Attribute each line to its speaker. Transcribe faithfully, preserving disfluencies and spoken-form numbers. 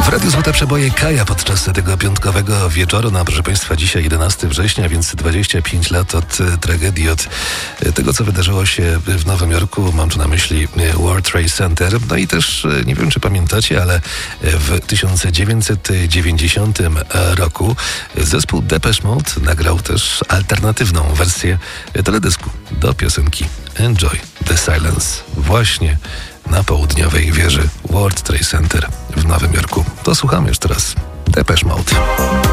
Speaker 1: W Radiu Złote Przeboje Kaja podczas tego piątkowego wieczoru. No, proszę Państwa, dzisiaj jedenastego września, więc dwadzieścia pięć lat od tragedii, od tego, co wydarzyło się w Nowym Jorku. Mam tu na myśli World Trade Center. No i też, nie wiem, czy pamiętacie, ale w tysiąc dziewięćset dziewięćdziesiątym roku zespół Depeche Mode nagrał też alternatywną wersję teledysku do piosenki Enjoy the Silence właśnie na południowej wieży World Trade Center w Nowym Jorku. To słuchamy już teraz Depeche Mode.